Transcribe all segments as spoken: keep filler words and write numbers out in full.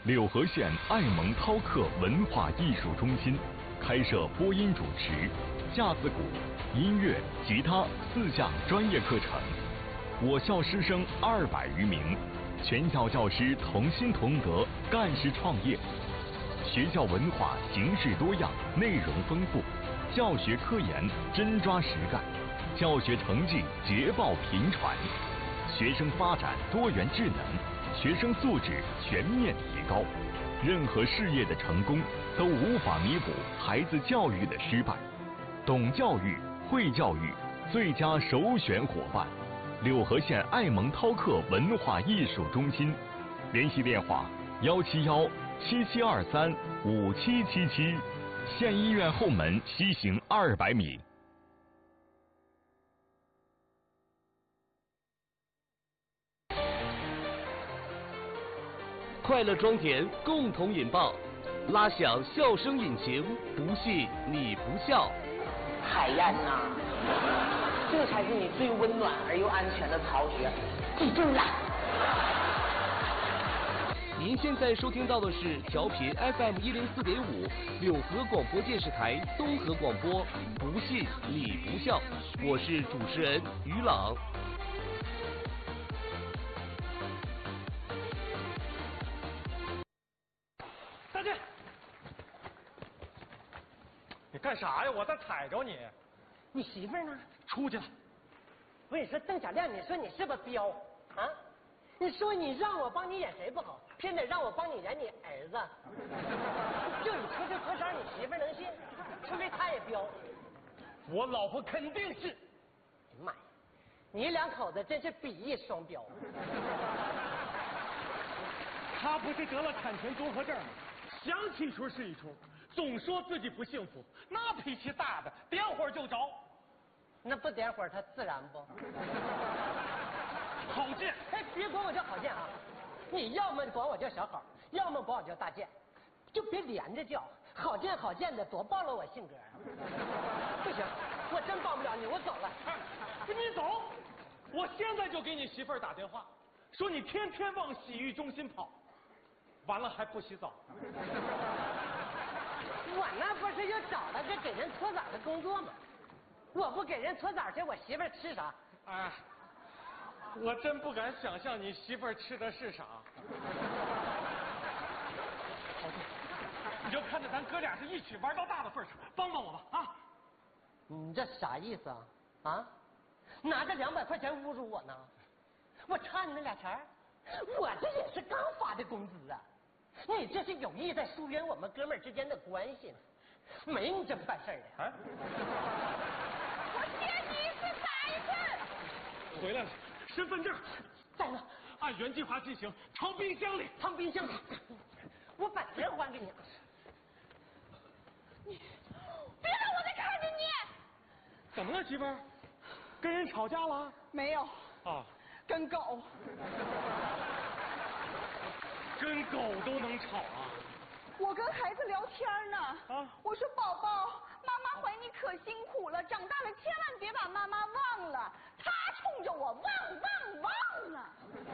柳河县爱蒙涛克文化艺术中心开设播音主持、架子鼓、音乐、吉他四项专业课程。我校师生二百余名，全校教师同心同德，干事创业。学校文化形式多样，内容丰富，教学科研真抓实干，教学成绩捷报频传，学生发展多元智能，学生素质全面提高。任何事业的成功都无法弥补孩子教育的失败。懂教育、会教育，最佳首选伙伴。柳河县爱蒙涛克文化艺术中心，联系电话幺七幺七七二三五七七七，县医院后门西行二百米。 快乐装填，共同引爆，拉响笑声引擎，不信你不笑。 海燕呐，这才是你最温暖而又安全的巢穴，记住了。 您现在收听到的是调频 F M 一零四点五，柳河广播电视台综合广播，不信你不笑，我是主持人于朗。 大姐，你干啥呀？我再踩着你。 你媳妇儿呢？ 出去了。 我跟你说，邓小亮，你说你是不是彪啊？你说你让我帮你演谁不好，偏得让我帮你演你儿子。就你出这破招，你媳妇儿能信？除非他也彪。 我老婆肯定是。 哎呀妈呀，你两口子真是比翼双标。 他不是得了产前综合症吗？想起一出是一出，总说自己不幸福，那脾气大的，点火就着。 那不点火他自燃不？ 郝建， 哎，别管我叫郝建啊！你要么管我叫小郝，要么管我叫大建，就别连着叫。郝建郝建的，多暴露我性格啊！不行，我真帮不了你，我走了。 不，你走！我现在就给你媳妇儿打电话，说你天天往洗浴中心跑，完了还不洗澡。 我那不是又找了个给人搓澡的工作吗？我不给人搓澡去，我媳妇儿吃啥？ 哎，我真不敢想象你媳妇儿吃的是啥。好的，你就看着咱哥俩是一起玩到大的份上，帮帮我吧啊！ 你这啥意思啊？啊？拿着两百块钱侮辱我呢？我差你那俩钱儿？我这也是刚发的工资啊！你这是有意在疏远我们哥们儿之间的关系呢？没你这么办事儿的。 哎， 我见你一次打一次。 回来了，身份证在呢， 按原计划进行，藏冰箱里， 藏冰箱里。我把钱还给你。 你别让我再看见你！ 怎么了，媳妇儿？跟人吵架了？ 没有。 啊， 跟狗。 跟狗都能吵啊！ 我跟孩子聊天呢， 啊， 我说宝宝，妈妈怀你可辛苦了，长大了千万别把妈妈忘了。他冲着我汪汪汪呢。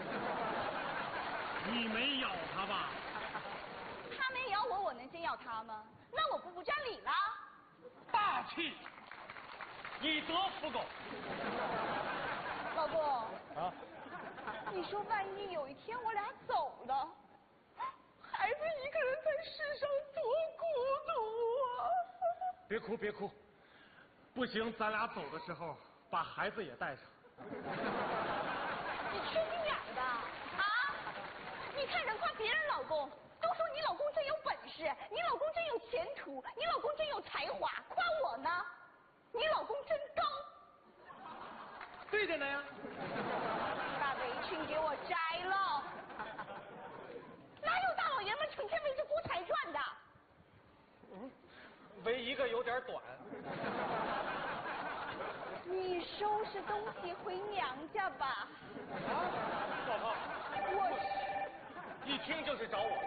你没咬他吧？ 他没咬我，我能先咬他吗？那我不不占理了？ 大气，以德服狗。 老公啊， 你说万一有一天我俩走了，孩子一个人在世上多孤独啊！ 别哭别哭，不行，咱俩走的时候把孩子也带上。 你缺心眼儿的啊！你看人夸别人老公，都说你老公真有本事，你老公真有前途，你老公真有才华，夸我呢，你老公真高。 对着呢呀。 把围裙给我摘了。哪有大老爷们成天围着锅台转的？ 嗯，围一个有点短。 你收拾东西回娘家吧。 啊，老婆， 我是一听就是找我的。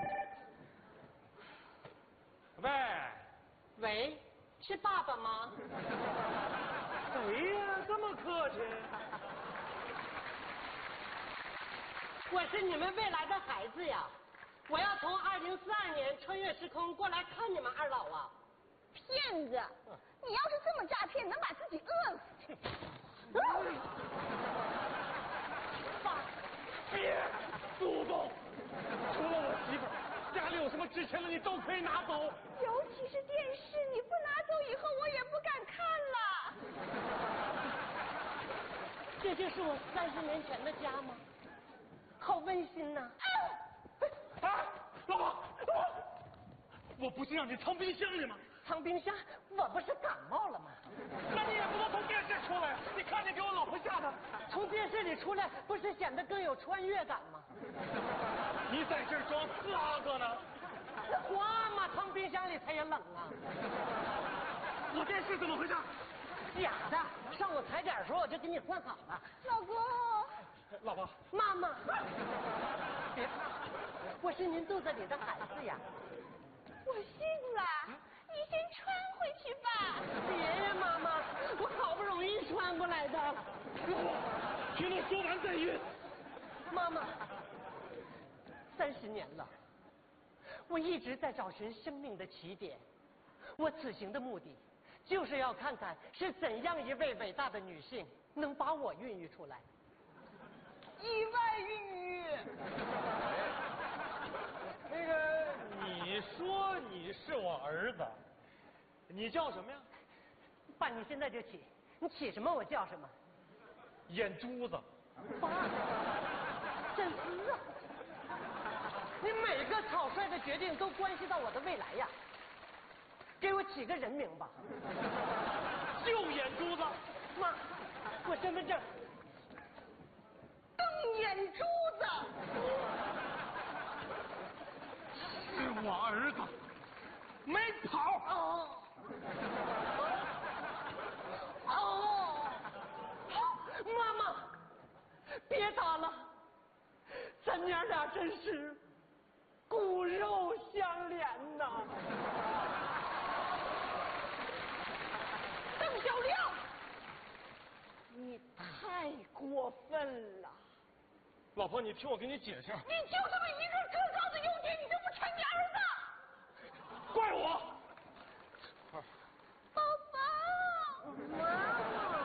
喂， 喂，是爸爸吗？ 谁呀？这么客气？ 我是你们未来的孩子呀。 我要从二零四二年穿越时空过来看你们二老啊！ 骗子！你要是这么诈骗，能把自己饿死。 爸， 别祖宗！除了我媳妇儿，家里有什么值钱的你都可以拿走。 尤其是电视，你不拿走以后，我也不敢看了。 这就是我三十年前的家吗？好温馨呐！ 啊！啊，老婆，老婆，我不是让你藏冰箱里吗？ 藏冰箱，我不是感冒了吗？ 那你也不能从电视出来，你看你给我老婆吓的。 从电视里出来，不是显得更有穿越感吗？ 你在这儿装四阿哥呢？ 花嘛，藏冰箱里它也冷啊。 我电视怎么回事？ 假的，上午踩点的时候我就给你换好了。 老公， 老婆， 妈妈，别怕，我是您肚子里的孩子呀。 我信了，你先穿回去吧。 别呀，妈妈，我好不容易穿过来的。 听我说完再晕。 妈妈，三十年了，我一直在找寻生命的起点。我此行的目的，就是要看看是怎样一位伟大的女性能把我孕育出来。 意外孕育。 那个，你说你是我儿子，你叫什么呀？ 爸，你现在就起，你起什么我叫什么。 眼珠子。 爸，真是啊！你每个草率的决定都关系到我的未来呀。给我起个人名吧。 就眼珠子。 妈，我身份证。 瞪眼珠子。 是我儿子，没跑。 哦。哦。妈妈，别打了，咱娘俩真是骨肉相连呐。 邓小亮，你太过分了！ 老婆，你听我给你解释。 你就这么一个可靠的优点，你就不成你儿子？ 怪我！ 宝宝， 妈妈，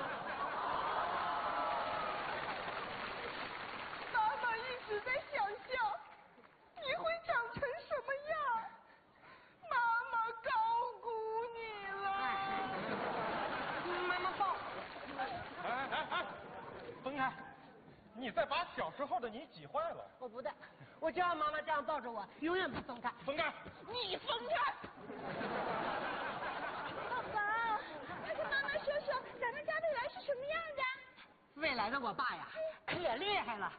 妈妈一直在想象你会长成什么样。妈妈高估你了。 妈妈抱。 哎哎哎，分开！你再把小时候的你挤坏了。 我不带，我就要妈妈这样抱着我，永远不分开。 分开！ 你分开！宝宝，快跟妈妈说说，咱们家未来是什么样的？ 未来的我爸呀，可厉害了，